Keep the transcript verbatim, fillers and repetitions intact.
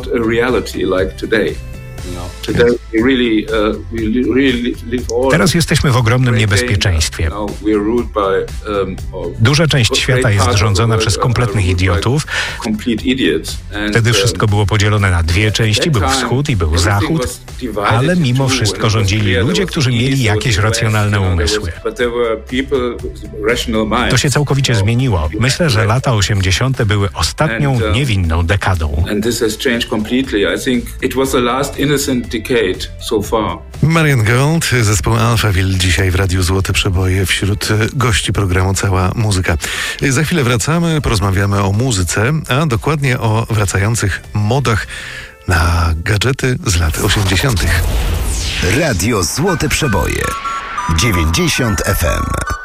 a reality like today. Today we really, uh, we really live all Teraz jesteśmy w ogromnym niebezpieczeństwie. Duża część świata jest rządzona przez kompletnych idiotów. Wtedy wszystko było podzielone na dwie części, był wschód i był zachód, ale mimo wszystko rządzili ludzie, którzy mieli jakieś racjonalne umysły. To się całkowicie zmieniło. Myślę, że lata osiemdziesiąte były ostatnią niewinną dekadą. Marian Gold, zespół Alphaville, dzisiaj w Radiu Złote Przeboje wśród gości programu Cała Muzyka. Za chwilę wracamy, porozmawiamy o muzyce, a dokładnie o wracających modach na gadżety z lat osiemdziesiątych. Radio Złote Przeboje dziewięćdziesiąt F M.